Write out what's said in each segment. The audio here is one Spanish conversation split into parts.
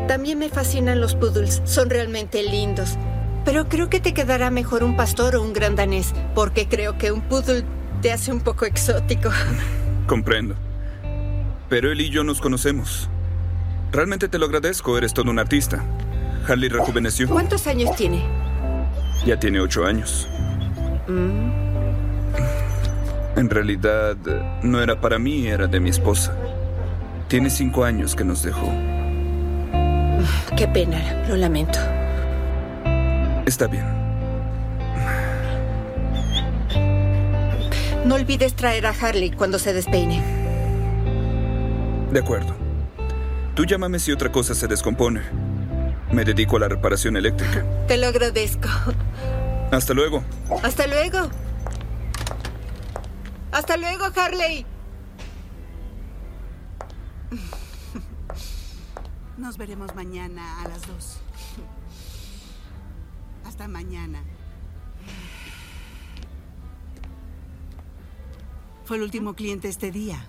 También me fascinan los poodles. Son realmente lindos. Pero creo que te quedará mejor un pastor o un gran danés, porque creo que un poodle te hace un poco exótico. Comprendo. Pero él y yo nos conocemos. Realmente te lo agradezco, eres todo un artista. Harley rejuveneció. ¿Cuántos años tiene? Ya tiene 8 años. En realidad, no era para mí, era de mi esposa. Tiene 5 años que nos dejó. Qué pena, lo lamento. Está bien. No olvides traer a Harley cuando se despeine. De acuerdo. Tú llámame si otra cosa se descompone. Me dedico a la reparación eléctrica. Te lo agradezco. Hasta luego. Hasta luego. Hasta luego, Harley. Nos veremos mañana a las 2. Hasta mañana. Fue el último cliente este día.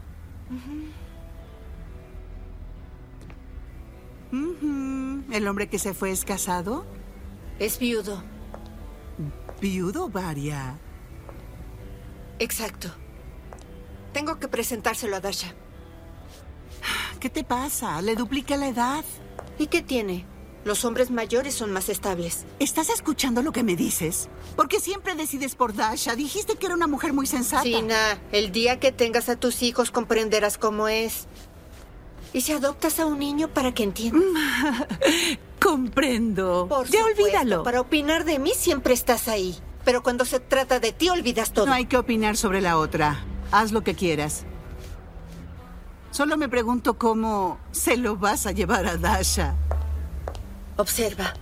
¿El hombre que se fue es casado? Es viudo. ¿Viudo, Varia? Exacto. Tengo que presentárselo a Dasha. ¿Qué te pasa? Le duplica la edad. ¿Y qué tiene? Los hombres mayores son más estables. ¿Estás escuchando lo que me dices? ¿Por qué siempre decides por Dasha? Dijiste que era una mujer muy sensata. Sina, el día que tengas a tus hijos comprenderás cómo es. ¿Y si adoptas a un niño para que entienda? Comprendo. Por ya supuesto, olvídalo. Para opinar de mí siempre estás ahí. Pero cuando se trata de ti, olvidas todo. No hay que opinar sobre la otra. Haz lo que quieras. Solo me pregunto cómo se lo vas a llevar a Dasha. Observa.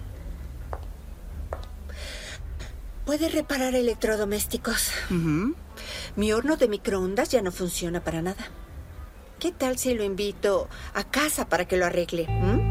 Puede reparar electrodomésticos. Mi horno de microondas ya no funciona para nada. ¿Qué tal si lo invito a casa para que lo arregle?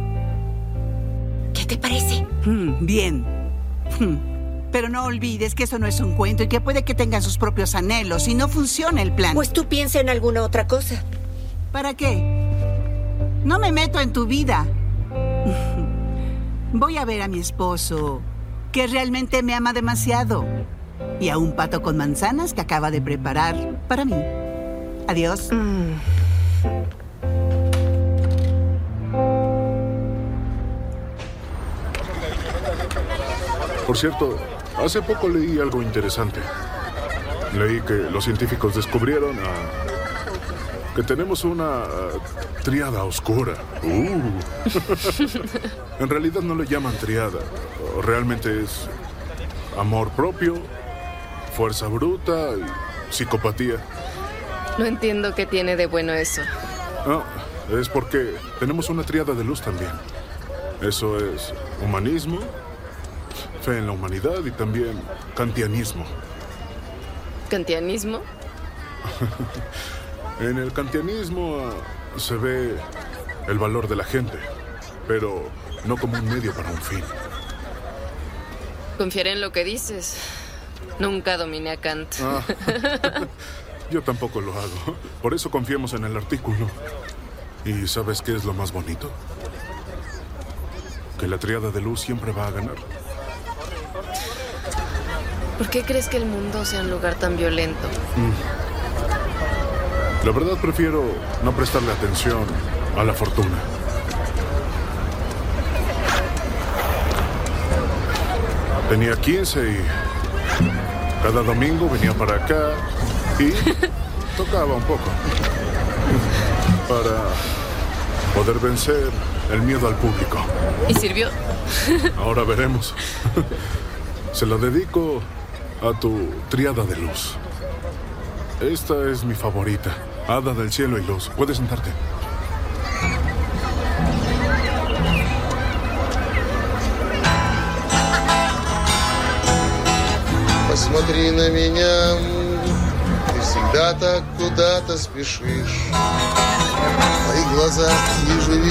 ¿Qué te parece? Bien. Pero no olvides que eso no es un cuento y que puede que tengan sus propios anhelos y no funcione el plan. Pues tú piensa en alguna otra cosa. ¿Para qué? No me meto en tu vida. Voy a ver a mi esposo, que realmente me ama demasiado. Y a un pato con manzanas que acaba de preparar para mí. Adiós. Por cierto, hace poco leí algo interesante. Leí que los científicos descubrieron que tenemos una tríada oscura. En realidad no le llaman tríada. Realmente es amor propio, fuerza bruta y psicopatía. No entiendo qué tiene de bueno eso. No, es porque tenemos una tríada de luz también. Eso es humanismo, fe en la humanidad y también kantianismo. ¿Kantianismo? En el kantianismo se ve el valor de la gente, pero no como un medio para un fin. Confiaré en lo que dices. Nunca dominé a Kant. Yo tampoco lo hago. Por eso confiemos en el artículo. ¿Y sabes qué es lo más bonito? Que la tríada de luz siempre va a ganar. ¿Por qué crees que el mundo sea un lugar tan violento? La verdad prefiero no prestarle atención a la fortuna. Tenía 15 y cada domingo venía para acá y tocaba un poco para poder vencer el miedo al público. ¿Y sirvió? Ahora veremos. Se lo dedico a tu tríada de luz. Esta es mi favorita. Hada del cielo y luz. Puedes sentarte. Посмотри на меня, ты всегда так куда-то спешишь. В твоих глазах вижу